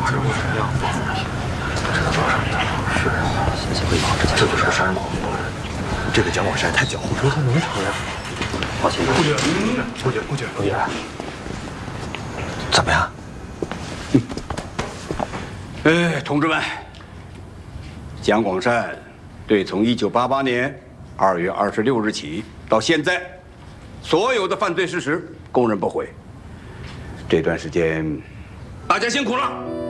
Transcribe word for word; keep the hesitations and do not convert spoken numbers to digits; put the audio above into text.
还是不闪亮？这知道多少年了？是，这就是个杀人狂。这个蒋广山太狡猾了，他能承认？抱歉，不决，不决，不决，不决。怎么样？ 哎，同志们，蒋广山对从一九八八年二月二十六日起到现在，所有的犯罪事实供认不讳。这段时间，大家辛苦了。